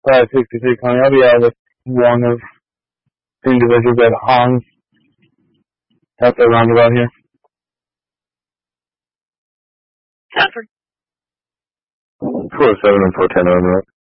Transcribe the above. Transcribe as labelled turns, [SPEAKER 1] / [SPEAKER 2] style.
[SPEAKER 1] 563 County. I'll be out with one of the individuals at Hans at the roundabout here.
[SPEAKER 2] Sanford?
[SPEAKER 3] 407 and 410 roundabout.